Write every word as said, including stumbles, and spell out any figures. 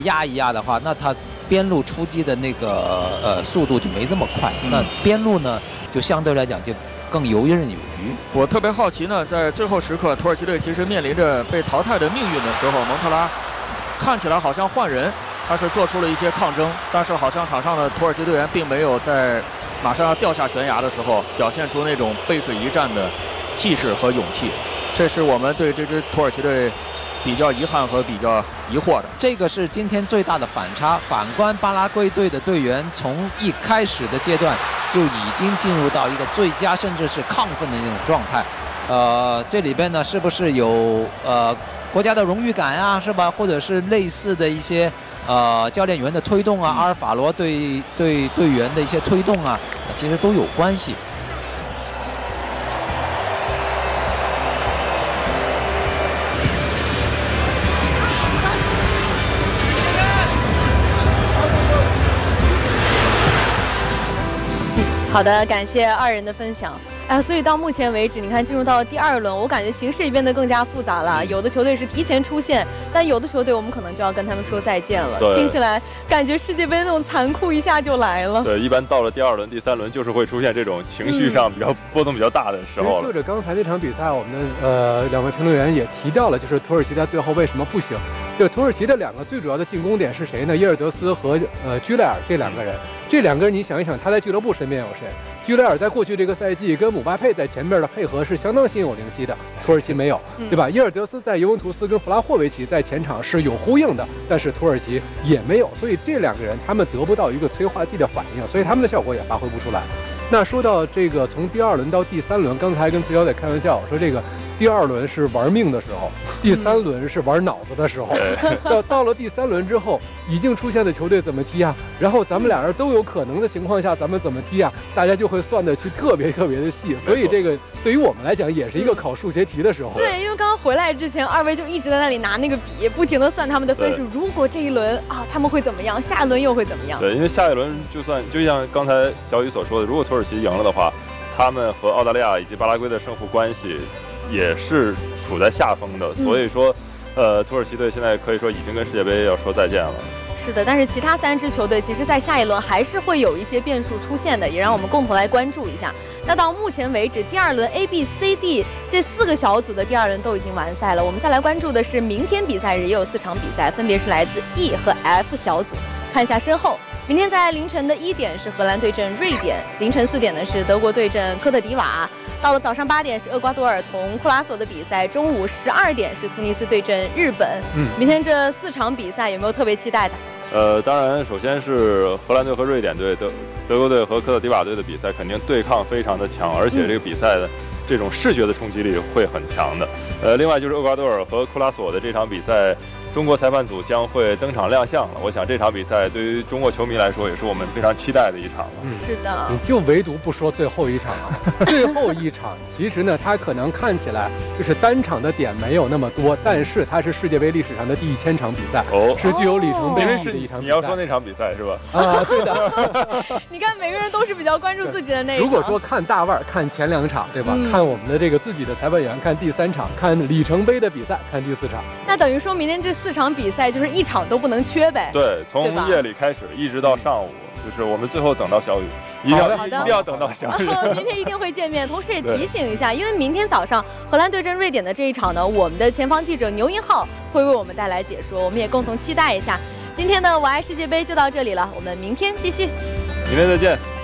压一压的话，那他边路出击的那个呃速度就没这么快，嗯、那边路呢就相对来讲就更游刃有余。 我特别好奇呢，在最后时刻，土耳其队其实面临着被淘汰的命运的时候，蒙特拉看起来好像换人，他是做出了一些抗争，但是好像场上的土耳其队员并没有在马上要掉下悬崖的时候表现出那种背水一战的气势和勇气，这是我们对这支土耳其队比较遗憾和比较疑惑的。 这个是今天最大的反差。反观巴拉圭队的队员，从一开始的阶段就已经进入到一个最佳甚至是亢奋的那种状态。呃，这里边呢，是不是有呃国家的荣誉感啊，是吧？或者是类似的一些呃教练员的推动啊，阿尔法罗对对队员的一些推动啊，其实都有关系。 好的，感谢二人的分享。哎，所以到目前为止，你看进入到第二轮，我感觉形势也变得更加复杂了。有的球队是提前出现，但有的球队我们可能就要跟他们说再见了。听起来感觉世界杯那种残酷一下就来了。 对，一般到了第二轮、第三轮，就是会出现这种情绪上比较波动比较大的时候了。 就着刚才那场比赛，我们的呃两位评论员也提到了，就是土耳其在最后为什么不行？就土耳其的两个最主要的进攻点是谁呢？耶尔德斯和呃居莱尔这两个人。这两个人你想一想，他在俱乐部身边有谁？居莱尔在过去这个赛季跟姆巴佩在前面的配合是相当心有灵犀的，土耳其没有，对吧？耶尔德斯在尤文图斯跟弗拉霍维奇在前场是有呼应的，但是土耳其也没有，所以这两个人他们得不到一个催化剂的反应，所以他们的效果也发挥不出来。那说到这个从第二轮到第三轮，刚才跟崔小姐开玩笑说这个第二轮是玩命的时候，第三轮是玩脑子的时候。到到了第三轮之后，已经出现的球队怎么踢啊？然后咱们俩人都有可能的情况下，咱们怎么踢啊？大家就会算得去特别特别的细，所以这个对于我们来讲也是一个考数学题的时候。 对，因为刚刚回来之前，二位就一直在那里拿那个笔，不停的算他们的分数。如果这一轮啊他们会怎么样，下一轮又会怎么样？ 对，因为下一轮就算就像刚才小雨所说的，如果土耳其赢了的话，他们和澳大利亚以及巴拉圭的胜负关系也是处在下风的，所以说，呃，土耳其队现在可以说已经跟世界杯要说再见了。 是的，但是其他三支球队其实在下一轮还是会有一些变数出现的，也让我们共同来关注一下。那到目前为止，第二轮 A、B、C、D 这四个小组的第二轮都已经完赛了。我们再来关注的是明天比赛日也有四场比赛，分别是来自 E 和 F 小组。看一下身后。明天在凌晨的一点是荷兰对阵瑞典，凌晨四点呢是德国对阵科特迪瓦，到了早上八点是厄瓜多尔同库拉索的比赛，中午十二点是突尼斯对阵日本。嗯，明天这四场比赛有没有特别期待的？ 呃，当然，首先是荷兰队和瑞典队，德德国队和科特迪瓦队的比赛，肯定对抗非常的强，而且这个比赛的这种视觉的冲击力会很强的。呃，另外就是厄瓜多尔和库拉索的这场比赛。中国裁判组将会登场亮相了，我想这场比赛对于中国球迷来说也是我们非常期待的一场了。 嗯，是的， 你就唯独不说最后一场啊。最后一场其实呢，它可能看起来就是单场的点没有那么多，但是它是世界杯历史上的第一千场比赛，哦，是具有里程碑意义的一场比赛。 你要说那场比赛是吧？ 啊，对的。 你看每个人都是比较关注自己的那一场。 如果说看大腕看前两场，对吧？嗯、看我们的这个自己的裁判员看第三场，看里程碑的比赛看第四场。 那等于说明天这四场比赛就是一场都不能缺呗。 对，从夜里开始一直到上午，就是我们最后等到小雨，一定要一定要等到小雨。 明天一定会见面。同时也提醒一下，因为明天早上荷兰对阵瑞典的这一场呢，我们的前方记者牛英浩会为我们带来解说，我们也共同期待一下。今天的我爱世界杯就到这里了，我们明天继续。 明天再见。